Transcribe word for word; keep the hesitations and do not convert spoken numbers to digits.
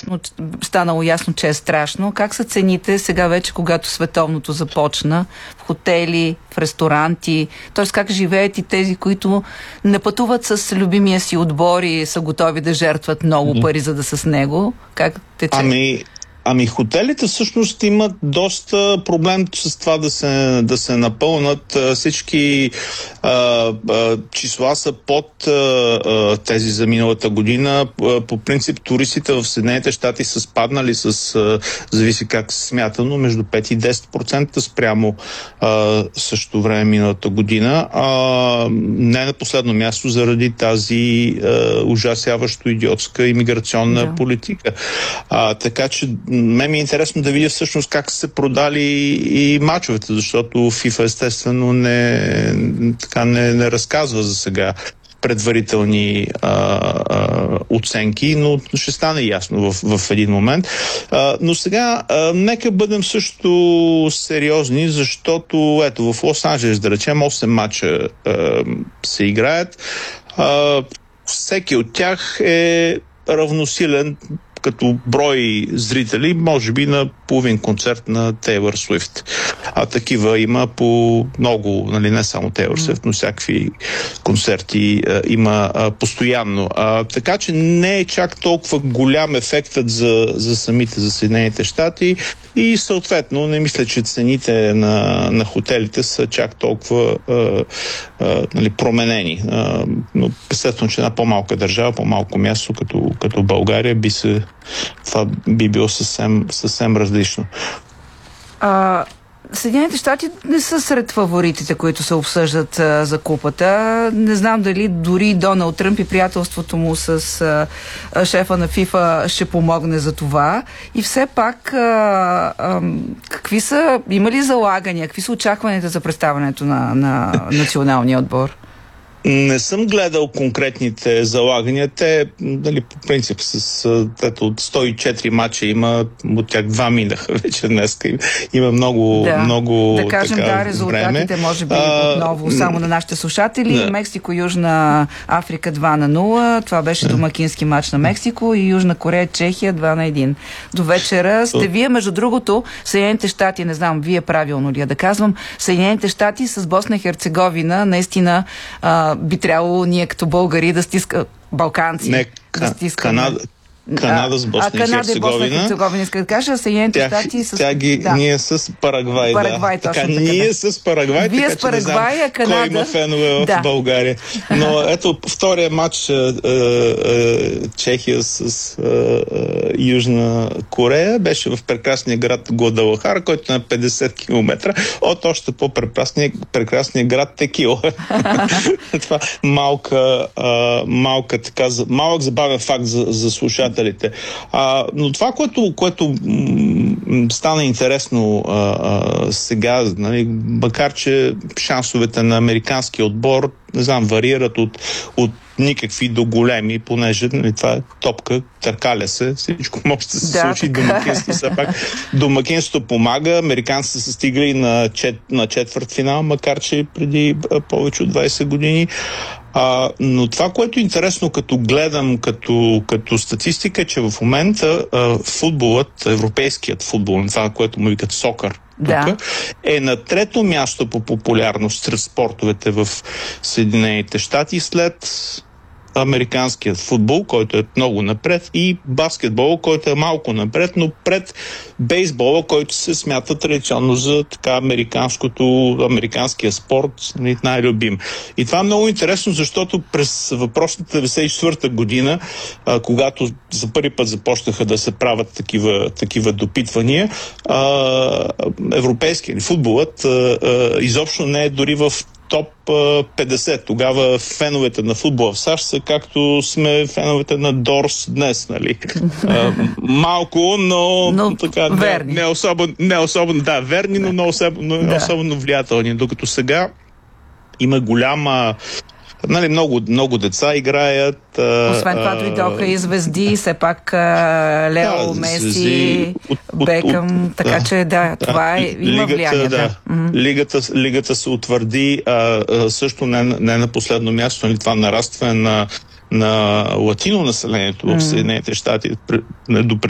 ясно, станало ясно, че е страшно. Как са цените сега вече, когато световното започна? В хотели, в ресторанти? Т.е. как живеят и тези, които не пътуват с любимия си отбор и са готови да жертват много пари, за да са с него? Как тече? Ами... Ами хотелите всъщност имат доста проблем с това да се, да се напълнат. Всички а, а, числа са под а, тези за миналата година. По принцип туристите в Съединените щати са спаднали с, а, зависи как се смята, но между пет и десет процента спрямо а, същото време миналата година. А, не на последно място заради тази а, ужасяващо идиотска имиграционна да. политика. А, така че мен ми е интересно да видя всъщност как се продали и мачовете, защото FIFA естествено не, така не, не разказва за сега предварителни а, а, оценки, но ще стане ясно в, в един момент. А, но сега а, нека бъдем също сериозни, защото ето в Лос-Анджелес, да речем, осем мача а, се играят. А, всеки от тях е равносилен като брой зрители, може би на половин концерт на Тейлър Суифт. А такива има по много, нали, не само Тейлър Суифт, но всякакви концерти а, има а, постоянно. А, така че не е чак толкова голям ефектът за, за самите, за Съединените щати и съответно не мисля, че цените на, на хотелите са чак толкова а, а, нали, променени. А, но естествено, че една по-малка държава, по-малко място, като, като България, би се това би било съвсем, съвсем различно. А, Съединените щати не са сред фаворитите, които се обсъждат а, за купата. Не знам дали дори Доналд Тръмп и приятелството му с а, шефа на FIFA ще помогне за това. И все пак, а, а, какви са, има ли залагания, какви са очакванията за представянето на, на националния отбор? Не съм гледал конкретните залагания. Те, нали, по принцип, с ето, от сто и четири мача има, от тях два минаха вече днес. Има много, да. много да кажем, така, да, резултатите, време. може би, а, отново само на нашите слушатели. Да. Мексико, Южна Африка два на нула. Това беше домакински мач на Мексико и Южна Корея, Чехия два на един. До вечера сте вие, между другото, Съединените щати, не знам, вие правилно ли я да казвам, Съединените щати с Босна и Херцеговина, наистина а, би трябвало ние като българи да стиска балканци. Не, да стискаме. Канада, Канада с Босна и Херцеговина. А Канада и Босна и Херцеговина, иска да кажа, Съединените щати с... Тя ги, да. Ние с Парагвай, Парагвай, да. точно така, така, ние да. с Парагвай, Вие така с Парагвай, че не знам Канада... кой има фенове да. в България. Но ето втория матч е, е, Чехия с е, е, Южна Корея беше в прекрасния град Гвадалахара, който е на петдесет километра от още по-прекрасния прекрасния град Текила. Това малка, а, малка така, малък забавен факт за, за слушателите. А, но това, което, което м- стана интересно а, а, сега, нали, макар че шансовете на американския отбор, не знам, варират от, от никакви до големи, понеже, нали, това е топка, търкаля се, всичко може да се да, случи. Домакинство, все пак домакинството помага, американците са стигали на, чет, на четвърт финал, макар че преди а, повече от двайсет години. А, но това, което е интересно, като гледам като, като статистика, е, че в момента а, футболът, европейският футбол, това, което му викат сокър, да. тук, е на трето място по популярност сред спортовете в Съединените щати след американският футбол, който е много напред, и баскетбол, който е малко напред, но пред бейсбола, който се смята традиционно за така американското, американския спорт, най-любим. И това е много интересно, защото през въпросната деветдесет и четвърта година, а, когато за първи път започнаха да се правят такива, такива допитвания, а, европейският футболът а, а, изобщо не е дори в топ петдесет. Тогава феновете на футбола в САЩ са както сме феновете на Дорс днес, нали? А, малко, но, но така, верни. Не, не, особено, не особено, да, верни, но не особено, да. особено влиятелни. Докато сега има голяма, нали, много, много деца играят. Освен това дойдоха и звезди, все пак Лео, да, Меси, от, Бекъм, от, така да, че да, това е, има лигата, влияние. Да. Да. Mm-hmm. Лигата, лигата се утвърди, а, а, също не, не на последно място, нали, това нарастване на, на латино населението mm-hmm. в Съединените щати до